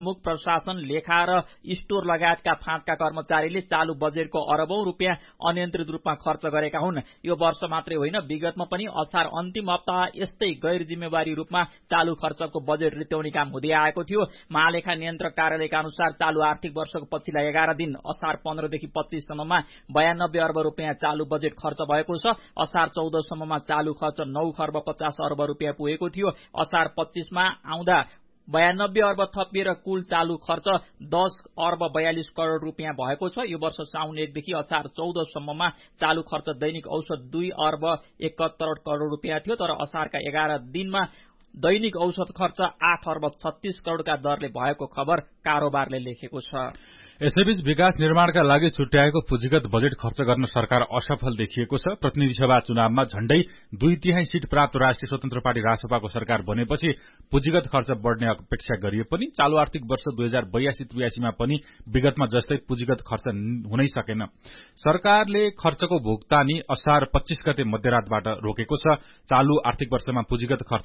प्रमुख प्रशासन, लेखा र स्टोर लगायतका फाँटका कर्मचारीले चालू बजेटको अरबौं रुपियाँ अनियन्त्रित रूपमा खर्च गरेका हुन्। यो वर्ष मात्रै होइन, विगतमा पनि असार अन्तिम हप्ता यस्तै गैर जिम्मेवारी रूपमा चालू खर्चको बजेट रित्याउने काम हुँदै आएको थियो। महालेखा नियन्त्रक कार्यालयका अनुसार चालू आर्थिक वर्षको पछिल्ला 11 दिन असार 15 देखि 25 सम्ममा 92 अर्ब रुपियाँ चालू बजेट खर्च भएको छ। असार 14 सम्ममा चालू खर्च 9 खर्ब 50 अर्ब रुपियाँ पुगेको थियो। असार 25 मा आउँदा 92 अर्ब थपिएर कुल चालू खर्च 10 अर्ब 42 करोड़ रुपियाँ भएको छ। यो वर्ष साउन 1 देखि असार 14 सम्ममा चालू खर्च दैनिक औसत 2 अर्ब 71 करोड़ रुपियाँ थियो, तर असारका 11 दिनमा दैनिक औसत खर्च 8 अर्ब 36 करोड़का दरले भएको खबर कारोबारले लेखेको छ। यसैबीच विकास निर्माणका लागि छुट्याएको पुँजीगत बजेट खर्च गर्न सरकार असफल देखिएको छ। प्रतिनिधि सभा चुनावमा झण्डै 2/3 सीट प्राप्त राष्ट्रिय स्वतन्त्र पार्टी रासपाको सरकार बनेपछि पुँजीगत खर्च बढ्ने अपेक्षा गरिए पनि चालू आर्थिक वर्ष 2082-83 मा पनि विगतमा जस्तै पुँजीगत खर्च हुनै सकेन। सरकारले खर्चको भुक्तानी असार 25 गते मध्यरातबाट रोकेको छ। चालू आर्थिक वर्षमा पुँजीगत खर्च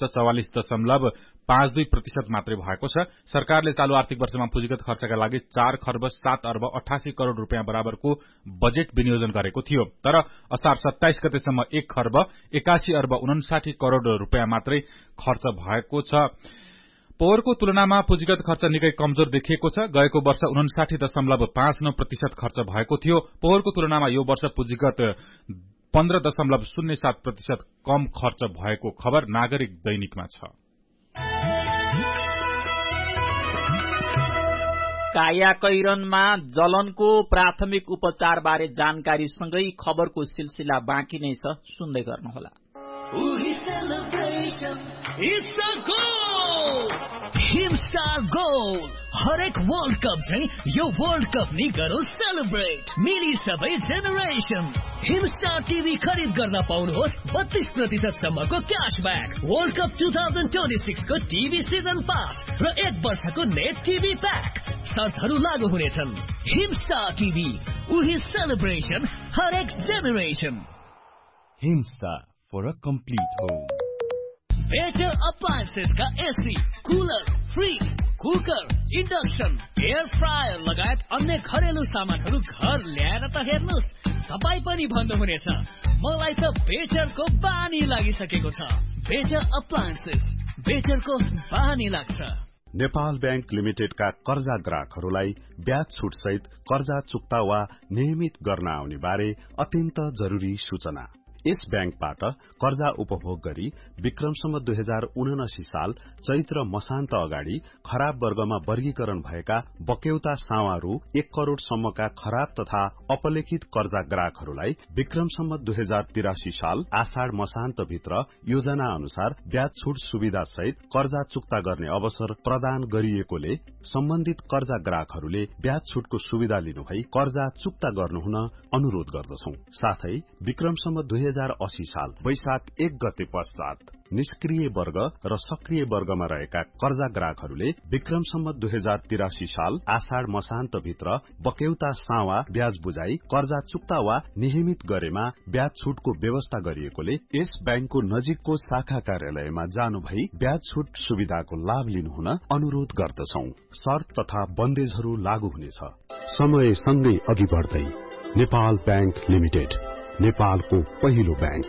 44.52% मात्रै भएको छ। सरकारले चालू आर्थिक वर्षमा पुँजीगत खर्चका लागि 4 खर्ब 7 अर्ब 88 करोड़ रुपियाँ बराबरको बजेट विनियोजन गरेको थियो, तर असार 27 गतेसम्म 1 खर्ब 81 अर्ब 59 करोड़ रुपियाँ मात्रै खर्च भएको छ। पोहोरको तुलनामा पुँजीगत खर्च निकै कमजोर देखिएको छ। गएको वर्ष 59.59% खर्च भएको थियो। पोहोरको तुलनामा यो वर्ष पुँजीगत 15.07% कम खर्च भएको खबर नागरिक दैनिकमा छ। कायाकैरनमा जलनको प्राथमिक उपचारबारे जानकारीसँगै खबरको सिलसिला बाँकी नै छ, सुन्दै गर्नुहोला। हिमस्टार गोल हरेक वर्ल्ड कप चाहिँ यो वर्ल्ड कप नि गरौँ सेलिब्रेट। मिली सबै जेनेरेसन हिमस्टार टिभी खरिद गर्न पाउनुहोस् 32% सम्मको क्याशब्याक, वर्ल्ड कप 2026 को टिभी सिजन पास र 1 वर्षको नेट टिभी प्याक। शर्तहरू लागू हुनेछन्। हिमस्टार टिभी, उही सेलिब्रेसन हरेक generation. Himstar for a complete home. Better appliances का AC, cooler, fridge, cooker, induction, air fryer लगायत अन्य घरेलु सामानहरू घर ल्याएर त हेर्नुहोस्, तपाईँ पनि भन्नुहुनेछ मलाई त बेटरको बानी लागिसकेको छ। बेटर अप्लायन्सेस, बेटरको बानी लाग्छ। नेपाल बैंक लिमिटेडका कर्जा ग्राहकहरूलाई ब्याज छुट सहित कर्जा चुक्ता वा नियमित गर्न आउने बारे अत्यन्त जरुरी सूचना। यस बैंकबाट कर्जा उपभोग गरी विक्रमसम्म 2079 साल चैत्र मसान्त अगाडि खराब वर्गमा वर्गीकरण भएका बक्यौता सावा रु 1 करोड़ सम्मका खराब तथा अपलेखित कर्जा ग्राहकहरूलाई विक्रमसम्म 2083 साल आषाढ़ मसान्त भित्र योजना अनुसार ब्याज छुट सुविधा सहित कर्जा चुक्ता गर्ने अवसर प्रदान गरिएकोले सम्बन्धित कर्जा ग्राहकहरूले ब्याज छुटको सुविधा लिनुभई कर्जा चुक्ता गर्नुहुन अनुरोध गर्दछौं। साथै विक्रमसम्म 2080 साल वैशाख 1 गते पश्चात निष्क्रिय वर्ग र सक्रिय वर्गमा रहेका कर्जा ग्राहकहरूले विक्रमसम्म 2083 साल आषाढ़ मसान्त भित्र बक्यौता सावा ब्याज बुझाई कर्जा चुक्ता वा नियमित गरेमा ब्याज छुटको व्यवस्था गरिएकोले यस बैंकको नजिकको शाखा कार्यालयमा जानु भई ब्याज छुट सुविधाको लाभ लिनुहुन अनुरोध गर्दछौं। शर्त तथा बन्देजहरू लागू हुनेछ। समय सँगै अघि बढ्दै नेपाल बैंक लिमिटेड, नेपालको पहिलो बैंक।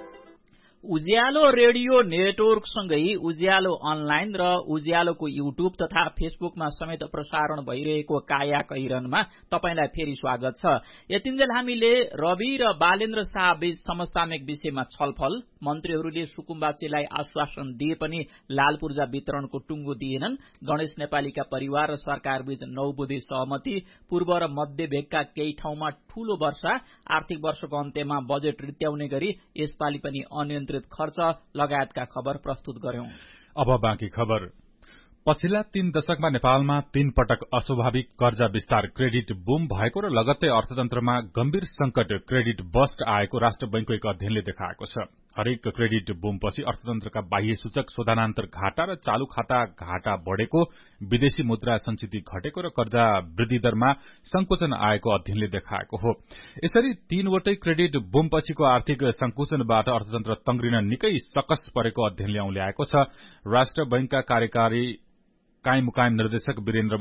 उज्यालो रेडियो नेटवर्क सँगै उज्यालो अनलाइन र उज्यालोको युट्युब तथा फेसबुकमा समेत प्रसारण भइरहेको काया कैरनमा तपाईलाई फेरि स्वागत छ। यतिन्जेल हामीले रवि र बालेन्द्र शाह बीच समसामयिक विषयमा छलफल, मन्त्रीहरूले सुकुम्बासीलाई आश्वासन दिए पनि लाल पूर्जा वितरणको टुङ्गो दिएनन्, गणेश नेपालीका परिवार र सरकार बीच 9 बुँदे सहमति, पूर्व र मध्य भेगका केही ठाउँमा ठूलो वर्षा, आर्थिक वर्षको अन्त्यमा बजेट रित्याउने गरी यसपालि पनि अनियन्त्रित खर्च लगायतका खबर प्रस्तुत गर्यौं। अब बाँकी खबर। पछिल्ला 3 दशकमा नेपालमा 3 पटक अस्वाभाविक कर्जा विस्तार क्रेडिट बुम भएको र लगत्तै अर्थतन्त्रमा गम्भीर संकट क्रेडिट बस्ट आएको राष्ट्र बैंकको एक अध्ययनले देखाएको छ। हरेक क्रेडिट बुमपछि अर्थतन्त्रका बाह्य सूचक शोधनान्तर घाटा र चालू खाता घाटा बढ़ेको, विदेशी मुद्रा संचिति घटेको र कर्जा वृद्धि दरमा संकुचन आएको अध्ययनले देखाएको हो। यसरी 3 वटै क्रेडिट बुमपछिको आर्थिक संकुचनबाट अर्थतन्त्र तंग्रिन निकै सकस परेको अध्ययनले औल्याएको छ। राष्ट्र बैंकका कार्यकारी कायम निर्देशक वीरेन्द्र